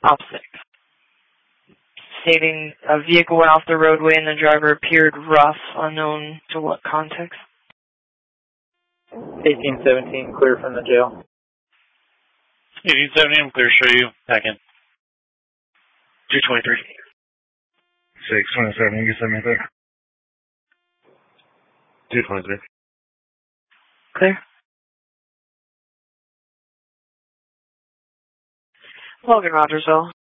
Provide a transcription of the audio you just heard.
Opposite. Stating a vehicle went off the roadway and the driver appeared rough, unknown to what context? 1817, clear from the jail. 1817, clear, show you. Back in. 223. 627, you can send me there. 223. Clear. Logan Rogersville.